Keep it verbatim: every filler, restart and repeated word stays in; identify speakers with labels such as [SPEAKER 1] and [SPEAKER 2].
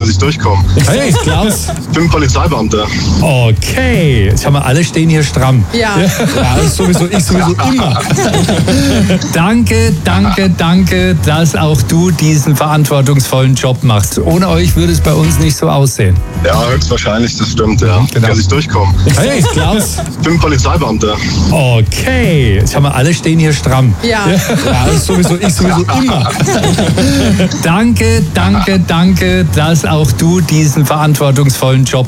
[SPEAKER 1] dass ich durchkomme.
[SPEAKER 2] Hey, Klaus.
[SPEAKER 1] Ich bin Polizeibeamter.
[SPEAKER 2] Okay. Schau mal, alle stehen hier stramm.
[SPEAKER 3] Ja.
[SPEAKER 2] Ja, das ist sowieso, ich sowieso immer. Danke, danke, danke, dass auch du diesen verantwortungsvollen Job machst. Ohne euch würde es bei uns nicht so aussehen.
[SPEAKER 1] Ja, höchstwahrscheinlich, das stimmt, ja.
[SPEAKER 2] Genau.
[SPEAKER 1] Dass ich durchkomme.
[SPEAKER 2] Hey, Klaus.
[SPEAKER 1] Ich bin Polizeibeamter.
[SPEAKER 2] Okay. Schau mal, alle stehen hier stramm.
[SPEAKER 3] Ja.
[SPEAKER 2] Ja, das ist sowieso, ich sowieso immer. Danke, danke, danke, dass auch du diesen verantwortungsvollen Job